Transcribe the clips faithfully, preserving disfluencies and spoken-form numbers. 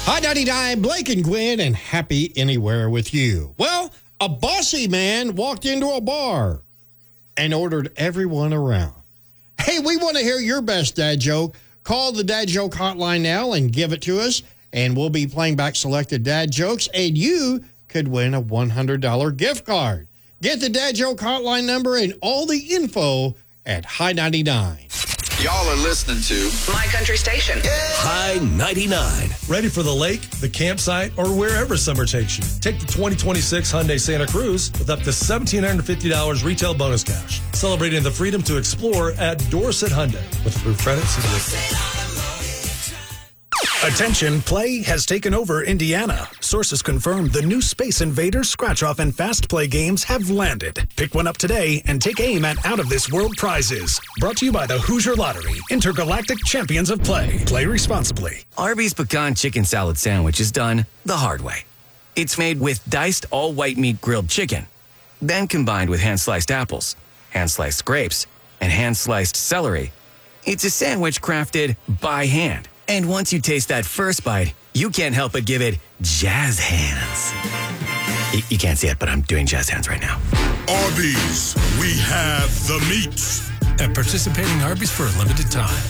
High ninety-nine, Blake and Gwen, and Happy Anywhere with you. Well, a bossy man walked into a bar and ordered everyone around. Hey, we want to hear your best dad joke. Call the Dad Joke Hotline now and give it to us, and we'll be playing back selected dad jokes, and you could win a one hundred dollars gift card. Get the Dad Joke Hotline number and all the info at High ninety-nine. Y'all are listening to My Country Station. Yeah. High ninety-nine. Ready for the lake, the campsite, or wherever summer takes you. Take the twenty twenty-six Hyundai Santa Cruz with up to one thousand seven hundred fifty dollars retail bonus cash. Celebrating the freedom to explore at Dorset Hyundai. With approved credit, see the Attention, play has taken over Indiana. Sources confirm the new Space Invaders, Scratch-Off, and Fast Play games have landed. Pick one up today and take aim at out-of-this-world prizes. Brought to you by the Hoosier Lottery, intergalactic champions of play. Play responsibly. Arby's Pecan Chicken Salad Sandwich is done the hard way. It's made with diced all-white meat grilled chicken, then combined with hand-sliced apples, hand-sliced grapes, and hand-sliced celery. It's a sandwich crafted by hand. And once you taste that first bite, you can't help but give it jazz hands. Y- you can't see it, but I'm doing jazz hands right now. Arby's, we have the meats. At participating Arby's for a limited time.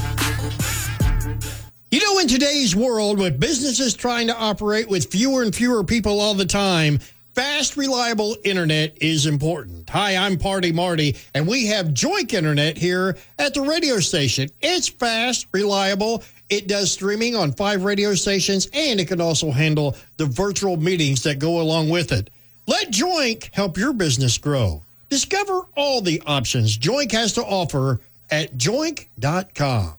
You know, in today's world, with businesses trying to operate with fewer and fewer people all the time, fast, reliable internet is important. Hi, I'm Party Marty, and we have Joink Internet here at the radio station. It's fast, reliable. It does streaming on five radio stations, and it can also handle the virtual meetings that go along with it. Let Joink help your business grow. Discover all the options Joink has to offer at joink dot com.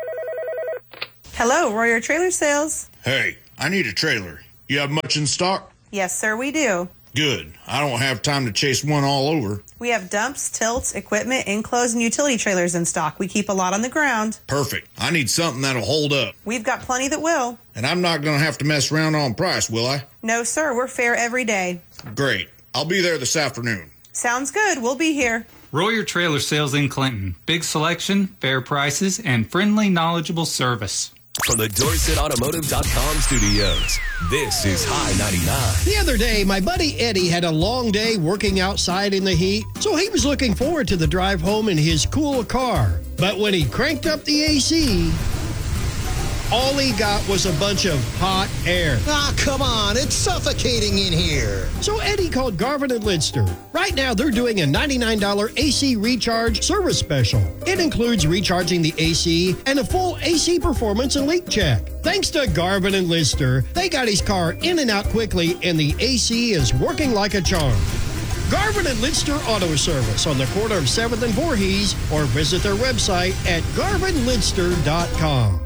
Hello, Royer Trailer Sales. Hey, I need a trailer. You have much in stock? Yes, sir, we do. Good. I don't have time to chase one all over. We have dumps, tilts, equipment, enclosed, and utility trailers in stock. We keep a lot on the ground. Perfect. I need something that'll hold up. We've got plenty that will. And I'm not going to have to mess around on price, will I? No, sir. We're fair every day. Great. I'll be there this afternoon. Sounds good. We'll be here. Royer Trailer Sales in Clinton. Big selection, fair prices, and friendly, knowledgeable service. From the Dorset Automotive dot com studios, this is High ninety-nine. The other day, my buddy Eddie had a long day working outside in the heat, so he was looking forward to the drive home in his cool car. But when he cranked up the A C, all he got was a bunch of hot air. Ah, come on. It's suffocating in here. So Eddie called Garvin and Lidster. Right now, they're doing a ninety-nine dollars A C recharge service special. It includes recharging the A C and a full A C performance and leak check. Thanks to Garvin and Lidster, they got his car in and out quickly, and the A C is working like a charm. Garvin and Lidster Auto Service on the corner of seventh and Voorhees, or visit their website at garvin lidster dot com.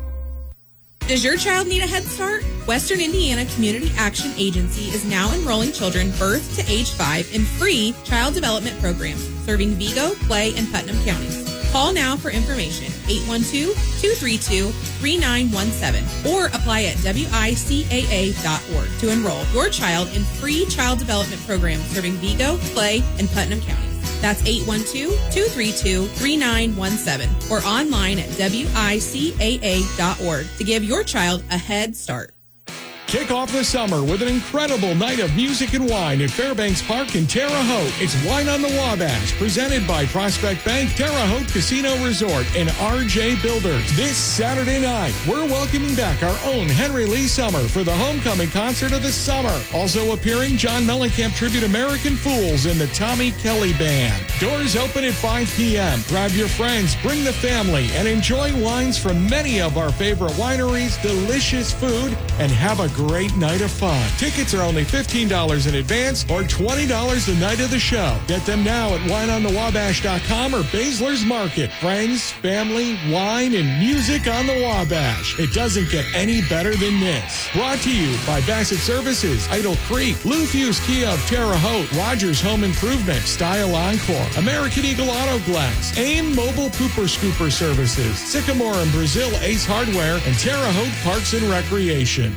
Does your child need a head start? Western Indiana Community Action Agency is now enrolling children birth to age five in free child development programs serving Vigo, Clay, and Putnam counties. Call now for information, eight one two, two three two, three nine one seven, or apply at W I C A A dot org to enroll your child in free child development programs serving Vigo, Clay, and Putnam counties. That's eight one two, two three two, three nine one seven or online at W I C A A dot org to give your child a head start. Kick off the summer with an incredible night of music and wine at Fairbanks Park in Terre Haute. It's Wine on the Wabash, presented by Prospect Bank, Terre Haute Casino Resort, and R J Builders. This Saturday night, we're welcoming back our own Henry Lee Summer for the homecoming concert of the summer. Also appearing, John Mellencamp Tribute American Fools and the Tommy Kelly Band. Doors open at five p.m. Grab your friends, bring the family, and enjoy wines from many of our favorite wineries, delicious food, and have a great night of fun. Tickets are only fifteen dollars in advance or twenty dollars the night of the show. Get them now at wine on the wabash dot com or Baszler's Market. Friends, family, wine, and music on the Wabash. It doesn't get any better than this. Brought to you by Bassett Services, Idle Creek, Lou Fuse Kia of Terre Haute, Rogers Home Improvement, Style Encore, American Eagle Auto Glass, AIM Mobile Cooper Scooper Services, Sycamore and Brazil Ace Hardware, and Terre Haute Parks and Recreation.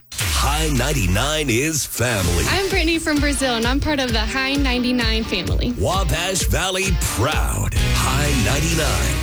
High ninety-nine is family. I'm Brittany from Brazil, and I'm part of the High ninety-nine family. Wabash Valley proud. High ninety-nine.